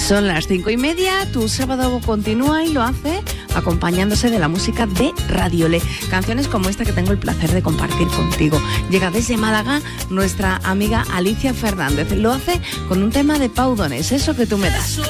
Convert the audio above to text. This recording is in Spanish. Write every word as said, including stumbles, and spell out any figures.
Son las cinco y media, tu sábado continúa y lo hace acompañándose de la música de Radiolé. Canciones como esta que tengo el placer de compartir contigo. Llega desde Málaga nuestra amiga Alicia Fernández. Lo hace con un tema de Pau Donés, Eso que tú me das.